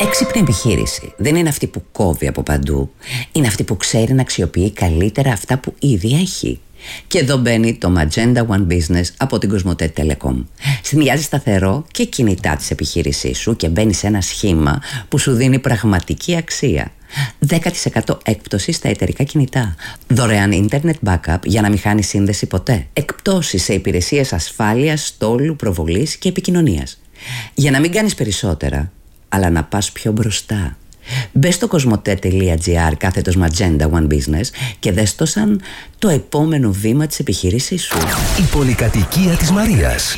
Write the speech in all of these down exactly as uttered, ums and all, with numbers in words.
Έξυπνη επιχείρηση δεν είναι αυτή που κόβει από παντού. Είναι αυτή που ξέρει να αξιοποιεί καλύτερα αυτά που ήδη έχει. Και εδώ μπαίνει το Magenta One Business από την Cosmote Telecom. Συνδυάζει σταθερό και κινητά της επιχείρησής σου και μπαίνει σε ένα σχήμα που σου δίνει πραγματική αξία. δέκα τοις εκατό έκπτωση στα εταιρικά κινητά. Δωρεάν internet backup για να μην χάνει σύνδεση ποτέ. Εκπτώσεις σε υπηρεσίες ασφάλειας, στόλου, προβολής και επικοινωνίας. Για να μην κάνεις περισσότερα, αλλά να πας πιο μπροστά. Μπες στο cosmote.gr κάθετος Magenta One Business και δες το σαν το επόμενο βήμα της επιχείρησής σου. Η πολυκατοικία της Μαρίας.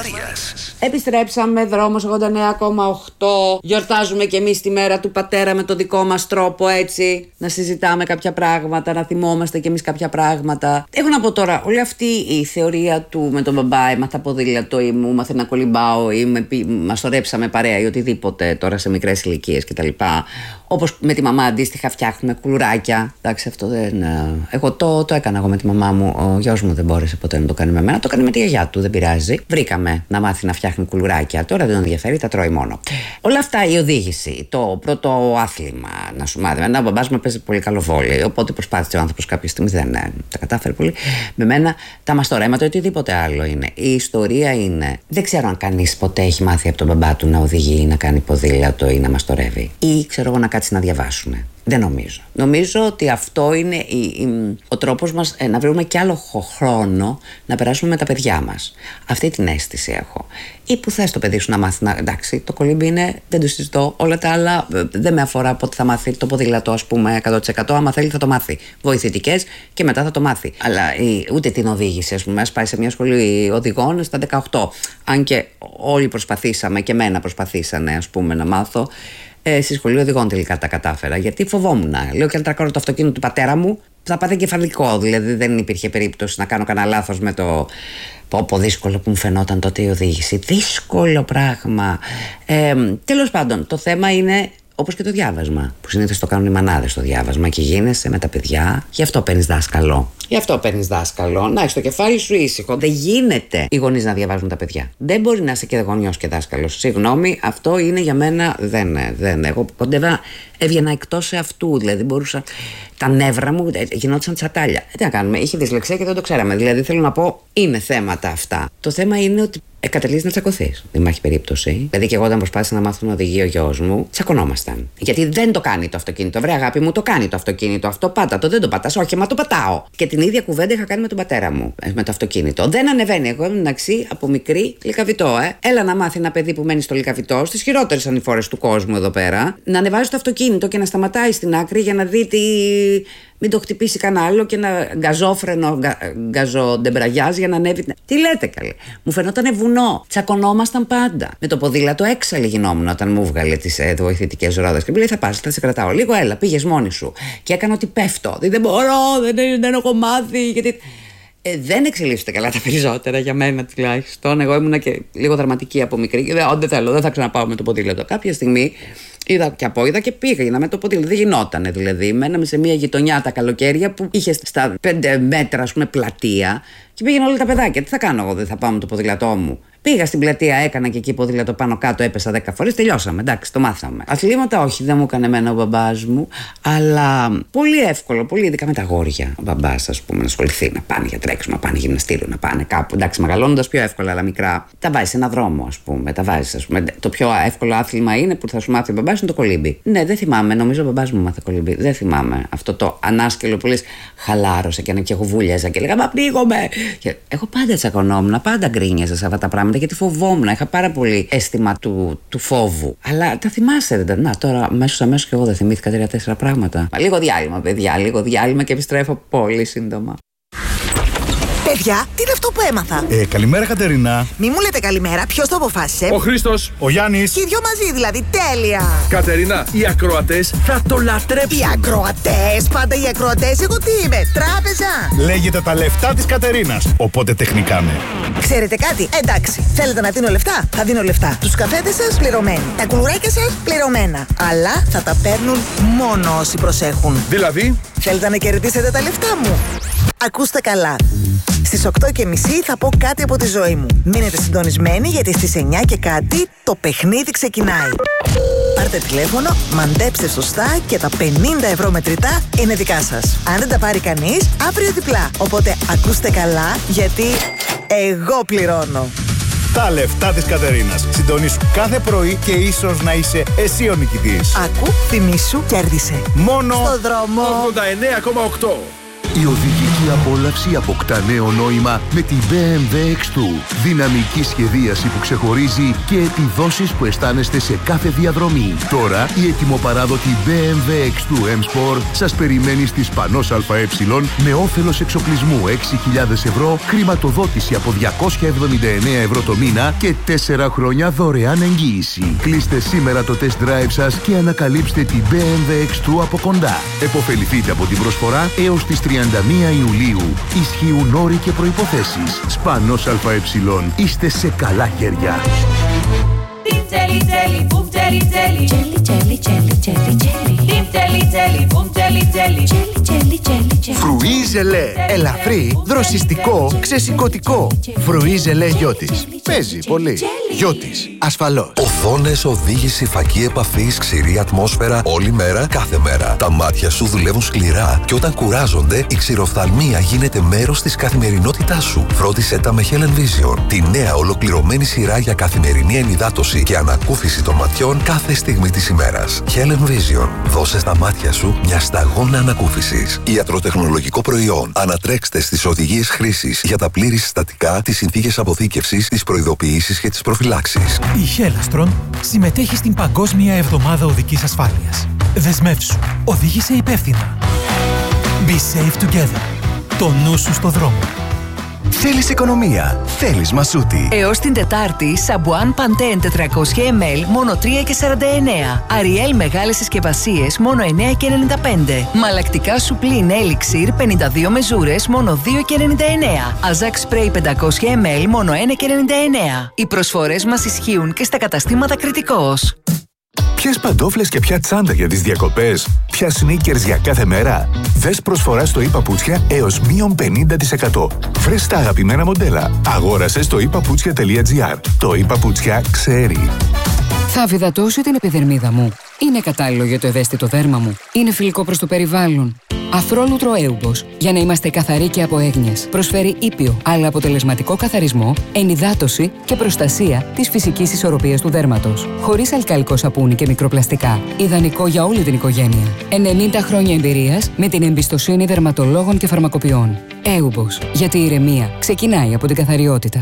Επιστρέψαμε, δρόμος ογδόντα εννέα κόμμα οκτώ. Γιορτάζουμε κι εμείς τη μέρα του πατέρα με τον δικό μας τρόπο, έτσι. Να συζητάμε κάποια πράγματα, να θυμόμαστε κι εμείς κάποια πράγματα. Έχω να πω τώρα, όλη αυτή η θεωρία του με τον μπαμπά, έμαθα ποδήλατο ή μου μάθε να κολυμπάω ή με, μας τορέψαμε παρέα ή οτιδήποτε τώρα σε μικρές ηλικίες κτλ. Όπως με τη μαμά αντίστοιχα φτιάχνουμε κουλουράκια. Εντάξει, αυτό δεν. Εγώ το, το έκανα εγώ με τη μαμά μου. Ο γιος μου δεν μπόρεσε ποτέ να το κάνει με μένα. Το έκανε με τη γιαγιά του, δεν πειράζει. Βρήκαμε να μάθει να φτιάχνει κουλουράκια. Τώρα δεν τον ενδιαφέρει, τα τρώει μόνο. Όλα αυτά, η οδήγηση, το πρώτο άθλημα, να σου μάθει. Ένα μπαμπάς μου παίζει πολύ καλό βόλεϊ. Οπότε προσπάθησε ο άνθρωπος κάποια στιγμή, δεν ναι, τα κατάφερε πολύ. Με μένα τα μαστορέματα, οτιδήποτε άλλο είναι. Η ιστορία είναι. Δεν ξέρω αν κανείς ποτέ έχει μάθει από τον μπαμπά του να οδηγεί ή να κάνει ποδήλατο ή να μαστορεύει. Ή ξέρω εγώ να κάτσει να διαβάσουμε. Δεν νομίζω. Νομίζω ότι αυτό είναι η, η, ο τρόπος μας ε, να βρούμε κι άλλο χρόνο να περάσουμε με τα παιδιά μας. Αυτή την αίσθηση έχω. Ή που θες το παιδί σου να μάθει να. Εντάξει, το κολύμπι είναι, δεν το συζητώ. Όλα τα άλλα ε, δεν με αφορά πότε θα μάθει το ποδήλατο, ας πούμε, εκατό τοις εκατό. Άμα θέλει θα το μάθει. Βοηθητικές και μετά θα το μάθει. Αλλά η, ούτε την οδήγηση, ας πούμε, ας πάει σε μια σχολή οδηγών στα δεκαοκτώ. Αν και όλοι προσπαθήσαμε και εμένα προσπαθήσανε, ας πούμε, να μάθω. Ε, στη σχολή οδηγών τελικά τα κατάφερα. Γιατί φοβόμουν. Λέω και αν τρακάρω το αυτοκίνητο του πατέρα μου, θα πάθει εγκεφαλικό. Δηλαδή δεν υπήρχε περίπτωση να κάνω κανένα λάθος με το. Πόπο δύσκολο που μου φαινόταν τότε η οδήγηση. Δύσκολο πράγμα. Ε, τέλος πάντων, το θέμα είναι. Όπως και το διάβασμα. Που συνήθως το κάνουν οι μανάδες το διάβασμα και γίνεσαι με τα παιδιά. Γι' αυτό παίρνεις δάσκαλο. Γι' αυτό παίρνεις δάσκαλο. Να έχεις το κεφάλι σου ήσυχο. Δεν γίνεται οι γονείς να διαβάζουν τα παιδιά. Δεν μπορεί να είσαι και γονιός και δάσκαλος. Συγγνώμη, αυτό είναι για μένα. Δεν, δεν. Εγώ κοντεύα, έβγαινα εκτός σε αυτού. Δηλαδή μπορούσα. Τα νεύρα μου γινόντουσαν τσατάλια. Ε, τι να κάνουμε, είχε δυσλεξία και δεν το ξέραμε. Δηλαδή θέλω να πω, είναι θέματα αυτά. Το θέμα είναι ότι ε, καταλήγεις να τσακωθείς. Δεν υπάρχει περίπτωση. Δηλαδή και εγώ όταν προσπάθησα να μάθω να οδηγεί ο γιος μου, τσακωνόμασταν. Γιατί δεν το κάνει το αυτοκίνητο. Βρε αγάπη μου, το κάνει το αυτοκίνητο. Αυτό πάτα το, δεν το πατάς. Όχι, μα το πατάω. Και την ίδια κουβέντα είχα κάνει με τον πατέρα μου με το αυτοκίνητο. Δεν ανεβαίνει. Εγώ ήμουν αξί από μικρή λικαβητό, ε. Έλα να μάθει ένα παιδί που μένει στο λικαβητό, στις χειρότερες ανηφόρες του κόσμου εδώ πέρα, να ανεβάζει το αυτοκίνητο και να σταματάει στην άκρη για να δει τι. Μην το χτυπήσει κανένα άλλο και ένα γκαζόφρενο γκα, γκαζοντεμπραγιάζ για να ανέβει. Τι λέτε καλέ. Μου φαινότανε βουνό. Τσακωνόμασταν πάντα. Με το ποδήλατο έξαλλη γινόμουν όταν μου βγάλε τις ε, βοηθητικές ρόδες. Και μου λέει θα πας, θα σε κρατάω λίγο, έλα, πήγες μόνη σου. Και έκανα ότι πέφτω. Δεν μπορώ, δεν, δεν, δεν έχω μάθει. Γιατί. Ε, δεν εξελίσσονται καλά τα περισσότερα για μένα τουλάχιστον. Εγώ ήμουνα και λίγο δραματική από μικρή. Δεν, δεν θέλω, δεν θα ξαναπάω με το ποδήλατο. Κάποια στιγμή. Είδα και από είδα και πήγα με το ποδήλατο. Δεν γινότανε δηλαδή. Μέναμε σε μια γειτονιά τα καλοκαίρια που είχε στα πέντε μέτρα, ας πούμε, πλατεία και πήγαιναν όλα τα παιδάκια. Τι θα κάνω εγώ, δεν θα πάω με το ποδήλατό μου. Πήγα στην πλατεία, έκανα και εκεί ποδήλατο πάνω κάτω, έπεσα δέκα φορές, τελειώσαμε. Εντάξει, το μάθαμε. Αθλήματα όχι, δεν μου έκανε εμένα ο μπαμπάς μου, αλλά πολύ εύκολο, πολύ ειδικά με τα αγόρια. Ο μπαμπάς, ας πούμε, να ασχοληθεί, να πάνε για τρέξιμο, να πάνε γυμναστήριο, να πάνε κάπου. Εντάξει, μεγαλώνοντας πιο εύκολα, αλλά μικρά. Τα βάζεις σε ένα δρόμο, ας πούμε. Τα βάζεις, ας πούμε. Το πιο εύκολο άθλημα είναι που θα σου μάθει ο μπαμπάς είναι το κολύμπι. Ναι, δεν θυμάμαι, νομίζω ο μπαμπάς μου μάθε κολύμπι. Δεν θυμάμαι. Αυτό το ανάσκελο που λες χαλάρωσε και, και εγώ βούλιαζα και λέγα μα πνίγομαι. Και εγώ πάντα τσακωνόμουν, πάντα γκρίνιαζα σε αυτά τα πράγματα. Γιατί φοβόμουν, είχα πάρα πολύ αίσθημα του, του φόβου. Αλλά τα θυμάσαι, δεν τα. Να, τώρα αμέσως αμέσως και εγώ δεν θυμήθηκα τρία-τέσσερα πράγματα. Μα λίγο διάλειμμα, παιδιά, λίγο διάλειμμα και επιστρέφω πολύ σύντομα. Παιδιά, τι είναι αυτό που έμαθα. Ε, καλημέρα, Κατερίνα. Μη μου λέτε καλημέρα, ποιος το αποφάσισε. Ο Χρήστος. Ο Γιάννης. Και οι δυο μαζί δηλαδή, τέλεια. Κατερίνα, οι ακροατές θα το λατρέψουν. Οι ακροατές, πάντα οι ακροατές, εγώ τι είμαι, τράπεζα. Λέγεται τα λεφτά της Κατερίνας, οπότε τεχνικά ναι. Ξέρετε κάτι, εντάξει, θέλετε να δίνω λεφτά, θα δίνω λεφτά. Τους καφέδες σας πληρωμένοι, τα κουλουράκια σας πληρωμένα. Αλλά θα τα παίρνουν μόνο όσοι προσέχουν. Δηλαδή, θέλετε να κερδίσετε τα λεφτά μου. Ακούστε καλά. Στις οκτώ και μισή θα πω κάτι από τη ζωή μου. Μείνετε συντονισμένοι γιατί στις εννιά και κάτι το παιχνίδι ξεκινάει. Πάρτε τηλέφωνο, μαντέψτε σωστά και τα πενήντα ευρώ μετρητά είναι δικά σας. Αν δεν τα πάρει κανείς, αύριο διπλά. Οπότε ακούστε καλά, γιατί εγώ πληρώνω. Τα λεφτά της Κατερίνας. Συντονίσου κάθε πρωί και ίσως να είσαι εσύ ο νικητής. Άκου, θυμήσου, κέρδισε. Μόνο Στο δρόμο. ογδόντα εννέα κόμμα οκτώ. Η οδηγική απόλαυση αποκτά νέο νόημα με την μπι εμ ντάμπλιου εξ δύο. Δυναμική σχεδίαση που ξεχωρίζει και επιδόσεις που αισθάνεστε σε κάθε διαδρομή. Τώρα η ετοιμοπαράδοτη μπι εμ ντάμπλιου εξ δύο εμ Sport σας περιμένει στη Σπανός ΑΕ με όφελος εξοπλισμού έξι χιλιάδες ευρώ, χρηματοδότηση από διακόσια εβδομήντα εννέα ευρώ το μήνα και τέσσερα χρόνια δωρεάν εγγύηση. Κλείστε σήμερα το test drive σας και ανακαλύψτε την μπι εμ ντάμπλιου εξ δύο από κοντά. Εποφεληθείτε από την προσφορά έως τις τριάντα μία Ιουλίου. Ισχύουν όροι και προϋποθέσεις. Σπανός ΑΕ. Είστε σε καλά χέρια. Φρουί ζελέ. Ελαφρύ, δροσιστικό, ξεσηκωτικό. Φρουί ζελέ Γιώτης. Παίζει πολύ. Γιώτης, ασφαλώς. Οθόνες, οδήγηση, φακή επαφής, ξηρή ατμόσφαιρα όλη μέρα, κάθε μέρα. Τα μάτια σου δουλεύουν σκληρά και όταν κουράζονται, η ξηροφθαλμία γίνεται μέρος της καθημερινότητάς σου. Φρόντισε τα με Helen Vision, τη νέα ολοκληρωμένη σειρά για καθημερινή ενυδάτωση και ανακούφιση των ματιών κάθε στιγμή της ημέρας. Helen Vision, δώσε στα μάτια σου μια σταγόνα ανακούφισης. Ιατροτεχνολογικό προϊόν. Ανατρέξτε στις οδηγίες χρήσης για τα πλήρη συστατικά, τις συνθήκες αποθήκευσης, τις προειδοποιήσεις και τις προφυλάξεις. Η Hellastron συμμετέχει στην Παγκόσμια Εβδομάδα Οδικής Ασφάλειας. Δεσμεύσου. Οδήγησε υπεύθυνα. Be safe together. Το νου σου στο δρόμο. Θέλεις οικονομία. Θέλεις Μασούτη. Έως την Τετάρτη, Σαμπουάν Παντέν τετρακόσια μιλιλίτρα μόνο τρία και σαράντα εννέα. Αριέλ μεγάλες συσκευασίες μόνο εννέα και ενενήντα πέντε. Μαλακτικά Σουπλίν Έλιξιρ πενήντα δύο μεζούρες μόνο δύο και ενενήντα εννέα. Αζάκ Σπρέι πεντακόσια μιλιλίτρα μόνο ένα και ενενήντα εννέα. Οι προσφορές μας ισχύουν και στα καταστήματα Κρητικός. Ποιες παντόφλες και ποια τσάντα για τις διακοπές, ποια sneakers για κάθε μέρα. Δες προσφορά στο ePaputsια έως μείον πενήντα τοις εκατό. Βρες τα αγαπημένα μοντέλα. Αγόρασε στο ePaputsια τελεία τζι άρ. Το ePaputsια ξέρει. Θα αφυδατώσω την επιδερμίδα μου. Είναι κατάλληλο για το ευαίσθητο δέρμα μου. Είναι φιλικό προς το περιβάλλον. Αφρόλουτρο Έουμπος. Για να είμαστε καθαροί και από έγνοιες. Προσφέρει ήπιο, αλλά αποτελεσματικό καθαρισμό, ενυδάτωση και προστασία της φυσικής ισορροπίας του δέρματος. Χωρίς αλκαλικό σαπούνι και μικροπλαστικά. Ιδανικό για όλη την οικογένεια. ενενήντα χρόνια εμπειρίας με την εμπιστοσύνη δερματολόγων και φαρμακοποιών. Έουμπος. Γιατί η ηρεμία ξεκινάει από την καθαριότητα.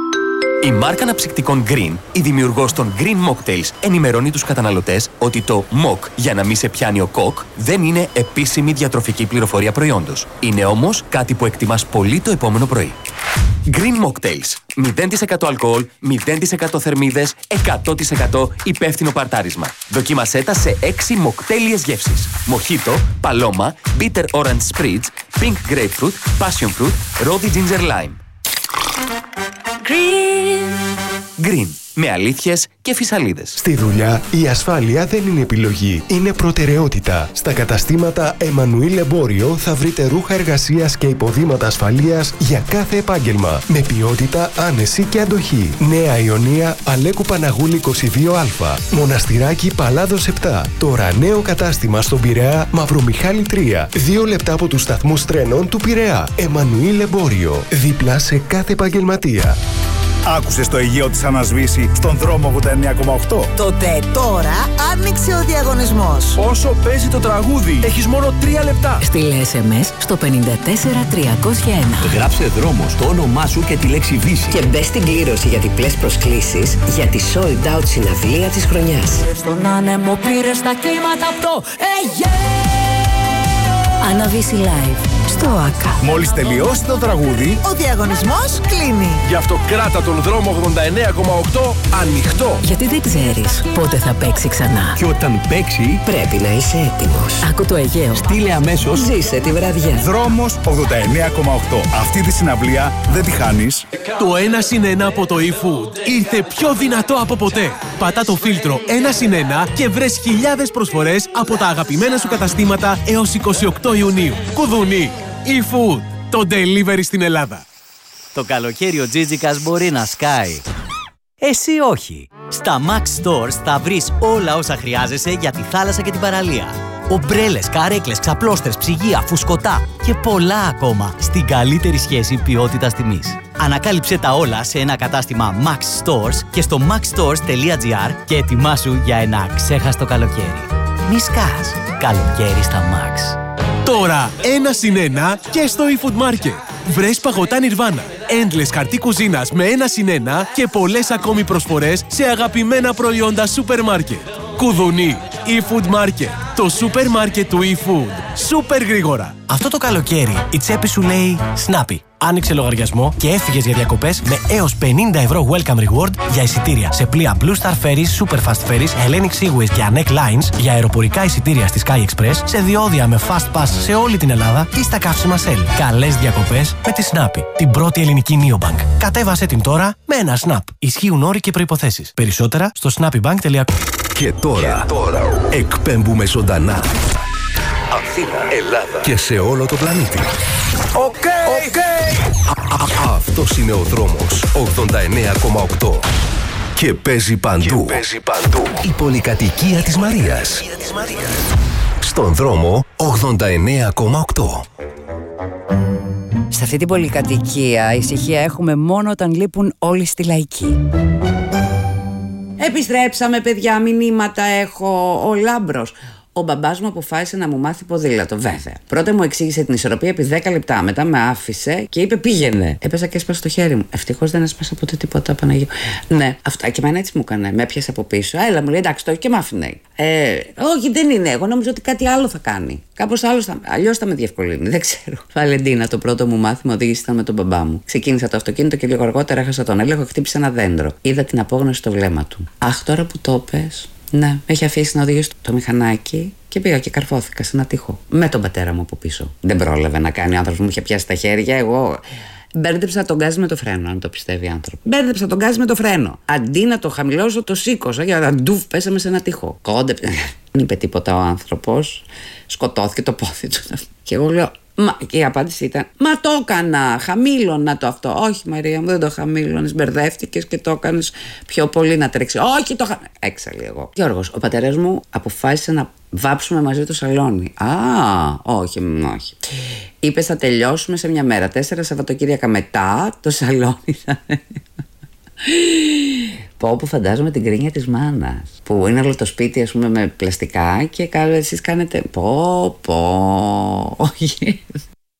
Η μάρκα αναψυκτικών Green, η δημιουργός των Green Mocktails, ενημερώνει τους καταναλωτές ότι το Mock για να μην σε πιάνει ο κοκ δεν είναι επίσημη διατροφική πληροφορία προϊόντος. Είναι όμως κάτι που εκτιμάς πολύ το επόμενο πρωί. Green Mocktails. μηδέν τοις εκατό αλκοόλ, μηδέν τοις εκατό θερμίδες, εκατό τοις εκατό υπεύθυνο παρτάρισμα. Δοκίμασέ τα σε έξι μοκτέλιες γεύσεις. Μοχίτο, παλώμα, bitter orange spritz, pink grapefruit, passion fruit, rosy ginger lime. Green. Green. Με αλήθειες και φυσαλίδες. Στη δουλειά η ασφάλεια δεν είναι επιλογή, είναι προτεραιότητα. Στα καταστήματα Εμμανουήλ Εμπόριο θα βρείτε ρούχα εργασίας και υποδήματα ασφαλείας για κάθε επάγγελμα. Με ποιότητα, άνεση και αντοχή. Νέα Ιωνία, Αλέκου Παναγούλη είκοσι δύο Α. Μοναστηράκι Παλάδος επτά. Τώρα νέο κατάστημα στον Πειραιά, Μαυρομιχάλη τρία. Δύο λεπτά από τους σταθμούς τρένων του Πειραιά. Εμμανουήλ Εμπόριο. Δίπλα σε κάθε επαγγελματία. Άκουσες το Αιγαίο της ανασβήσει στον δρόμο ογδόντα εννέα κόμμα οκτώ. Τότε τώρα άνοιξε ο διαγωνισμός. Όσο παίζει το τραγούδι, έχεις μόνο τρία λεπτά. Στείλε ες εμ ες στο πέντε τέσσερα τριακόσια ένα. Γράψε δρόμος, το όνομά σου και τη λέξη Βύση. Και μπες στην κλήρωση για διπλές προσκλήσεις για τη sold out συναυλία της χρονιάς. Στον άνεμο πήρες τα κύματα από το Αιγαίο. Άννα Βύση Live. Στο ΆΚΑ. Μόλις τελειώσει το τραγούδι, ο διαγωνισμός κλείνει. Γι' αυτό κράτα τον δρόμο ογδόντα εννέα κόμμα οκτώ ανοιχτό. Γιατί δεν ξέρεις πότε θα παίξει ξανά. Και όταν παίξει, πρέπει να είσαι έτοιμος. Άκου το Αιγαίο. Στείλε αμέσως. Ζήσε τη βραδιά. Δρόμος ογδόντα εννέα κόμμα οκτώ. Αυτή τη συναυλία δεν τη χάνεις. Το ένα συν ένα από το eFood ήρθε πιο δυνατό από ποτέ. Πατά το φίλτρο ένα συν ένα και βρες χιλιάδες προσφορές από τα αγαπημένα σου καταστήματα έως είκοσι οκτώ Ιουνίου. Κουδουνί. eFood. Το delivery στην Ελλάδα. Το καλοκαίρι ο Τζίτζικας μπορεί να σκάει. Εσύ όχι. Στα Max Stores θα βρεις όλα όσα χρειάζεσαι για τη θάλασσα και την παραλία. Ομπρέλες, καρέκλες, ξαπλώστερς, ψυγεία, φουσκωτά και πολλά ακόμα στην καλύτερη σχέση ποιότητας τιμής. Ανακάλυψε τα όλα σε ένα κατάστημα Max Stores και στο maxstores τελεία gr και ετοιμάσου για ένα ξέχαστο καλοκαίρι. Μη σκάς, καλοκαίρι στα Max. Τώρα ένα συν ένα και στο eFood Market. Βρες παγωτά Nirvana, endless χαρτί κουζίνας με ένα συν ένα και πολλές ακόμη προσφορές σε αγαπημένα προϊόντα σούπερ μάρκετ. Κουδουνί, eFood Market, το σούπερ μάρκετ του eFood. Σούπερ γρήγορα. Αυτό το καλοκαίρι η τσέπη σου λέει Snappy. Άνοιξε λογαριασμό και έφυγες για διακοπές με έως πενήντα ευρώ welcome reward για εισιτήρια σε πλοία Blue Star Ferries, Super Fast Ferries, Hellenic Seaways και Anek Lines, για αεροπορικά εισιτήρια στη Sky Express, σε διόδια με Fast Pass σε όλη την Ελλάδα ή στα καύσιμα Shell. Καλές διακοπές με τη Snappy, την πρώτη ελληνική neobank. Κατέβασε την τώρα με ένα Snap. Ισχύουν όροι και προϋποθέσεις. Περισσότερα στο snappybank τελεία com. Και τώρα, τώρα εκπέμπουμε ζωντανά Αθήνα, Ελλάδα και σε όλο το πλανήτη. Οκ, οκ. Αυτός είναι ο δρόμος ογδόντα εννέα κόμμα οκτώ και παίζει παντού. Και παίζει παντού. Η πολυκατοικία της Μαρίας. Στον δρόμο ογδόντα εννέα κόμμα οκτώ. Σε αυτή την πολυκατοικία ησυχία έχουμε μόνο όταν λείπουν όλοι στη Λαϊκή. Επιστρέψαμε, παιδιά, μηνύματα έχω. Ο Λάμπρος. Ο μπαμπάς μου αποφάσισε να μου μάθει ποδήλατο, βέβαια. Πρώτα μου εξήγησε την ισορροπία επί δέκα λεπτά. Μετά με άφησε και είπε πήγαινε. Έπεσα και έσπασε το χέρι μου. Ευτυχώς δεν έσπασα ποτέ τίποτα, Παναγία. Ναι, αυτά και εμένα έτσι μου έκανε. Με έπιασε από πίσω. Έλα, μου λέει εντάξει, το έχει και μ' άφηνε. Ε, όχι, δεν είναι. Εγώ νόμιζα ότι κάτι άλλο θα κάνει. Κάπως άλλο θα. Αλλιώς θα με διευκολύνει. Δεν ξέρω. Βαλεντίνα, το πρώτο μου μάθημα οδήγηση ήταν με τον μπαμπά μου. Ξεκίνησα το αυτοκίνητο και λίγο αργότερα έχασα τον έλεγχο, χτύπησε ένα δέντρο. Είδα την απόγνωση στο βλέμμα του. Αχ, τώρα που το πες. Ναι, με έχει αφήσει να οδηγήσω το μηχανάκι και πήγα και καρφώθηκα σε ένα τοίχο. Με τον πατέρα μου από πίσω. Δεν πρόλαβε να κάνει, ο άνθρωπος μου είχε πιάσει τα χέρια. Εγώ μπέρδεψα τον γκάζι με το φρένο, αν το πιστεύει άνθρωπο. Μπέρδεψα τον γκάζι με το φρένο. Αντί να το χαμηλώσω, το σήκωσα για να ντουφ, πέσαμε σε ένα τοίχο. Κόντεψε. Δεν είπε τίποτα ο άνθρωπος. Σκοτώθηκε το πόδι του. Και εγώ λέω. Μα, και η απάντηση ήταν: μα το έκανα, χαμήλωνα το αυτό. Όχι, Μαρία μου, δεν το χαμήλωνες. Μπερδεύτηκες και το έκανες πιο πολύ να τρέξει. Όχι, το χαμήλωνα. Έξαλλη εγώ. Γιώργος, ο πατέρας μου αποφάσισε να βάψουμε μαζί το σαλόνι. Α, όχι, όχι. Είπε: θα τελειώσουμε σε μια μέρα. Τέσσερα Σαββατοκύριακα μετά το σαλόνι θα. Πω που φαντάζομαι την κρίνια της μάνας. Που είναι όλο το σπίτι, ας πούμε, με πλαστικά και εσείς κάνετε. Πω, πω. Όχι.